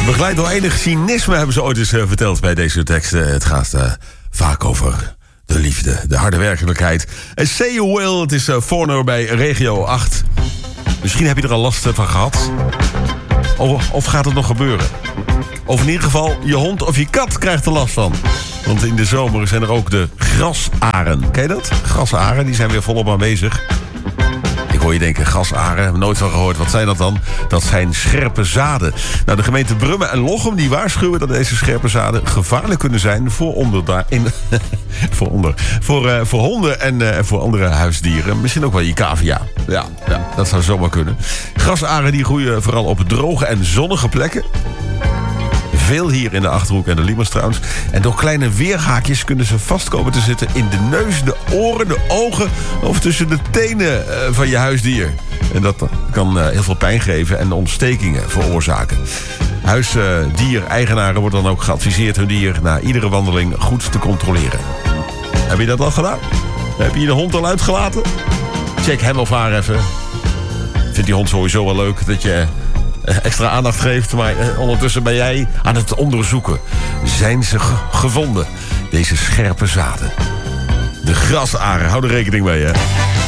Begeleid door enig cynisme hebben ze ooit eens verteld bij deze teksten. Het gaat vaak over de liefde, de harde werkelijkheid. En say you will, het is Foreigner bij Regio 8. Misschien heb je er al last van gehad. Of gaat het nog gebeuren? Of in ieder geval, je hond of je kat krijgt er last van. Want in de zomer zijn er ook de grasaren. Ken je dat? Grasaren, die zijn weer volop aanwezig. Ik hoor je denken, grasaren, heb ik nooit van gehoord. Wat zijn dat dan? Dat zijn scherpe zaden. Nou, de gemeente Brummen en Lochem die waarschuwen dat deze scherpe zaden gevaarlijk kunnen zijn voor voor honden en voor andere huisdieren. Misschien ook wel je cavia. Ja, dat zou zomaar kunnen. Grasaren die groeien vooral op droge en zonnige plekken. Veel hier in de Achterhoek en de Liemers trouwens. En door kleine weerhaakjes kunnen ze vast komen te zitten in de neus, de oren, de ogen of tussen de tenen van je huisdier. En dat kan heel veel pijn geven en ontstekingen veroorzaken. Huisdier-eigenaren wordt dan ook geadviseerd hun dier na iedere wandeling goed te controleren. Heb je dat al gedaan? Heb je de hond al uitgelaten? Check hem of haar even. Vindt die hond sowieso wel leuk dat je extra aandacht geeft, maar ondertussen ben jij aan het onderzoeken. Zijn ze gevonden, deze scherpe zaden? De grasaren, hou er rekening mee, hè.